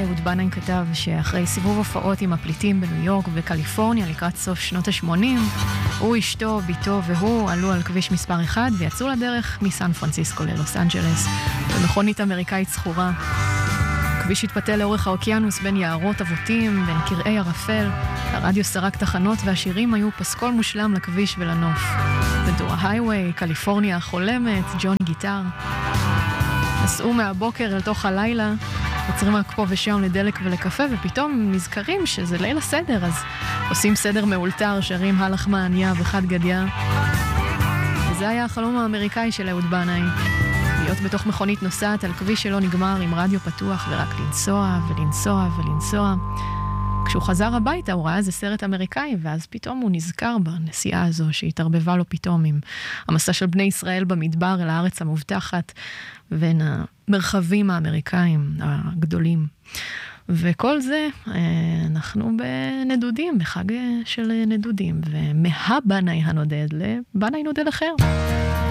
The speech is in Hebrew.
אהוד בנאי כתב שאחרי סיבוב הופעות עם הפליטים בניו יורק ובקליפורניה לקראת סוף שנות ה-80, הוא, אשתו, ביתו והוא עלו על כביש מספר 1 ויצאו לדרך מסן פרנסיסקו ללוס אנג'לס במכונית אמריקאית סחורה. הכביש התפתל לאורך האוקיינוס בין יערות אבותים, בין קרעי ערפל. הרדיו סרק תחנות והשירים היו פסקול מושלם לכביש ולנוף. בדור ההייווי, קליפורניה החולמת, ג'ון גיטר. נסעו מהבוקר אל תוך הלילה, עוצרים רק פה ושם לדלק ולקפה, ופתאום נזכרים שזה ליל הסדר, אז עושים סדר מאולתר, שרים הלחמניה וחד גדיה. וזה היה החלום האמריקאי של אהוד בנאי. להיות בתוך מכונית נוסעת על כביש שלא נגמר עם רדיו פתוח ורק לנסוע ולנסוע ולנסוע. כשהוא חזר הביתה הוא ראה איזה סרט אמריקאי, ואז פתאום הוא נזכר בנסיעה הזו שהתערבבה לו פתאום עם המסע של בני ישראל במדבר אל הארץ המובטחת בין המרחבים האמריקאים הגדולים. וכל זה אנחנו בנדודים, בחג של נדודים, ומהבנאי הנודד לבנאי נודד אחר.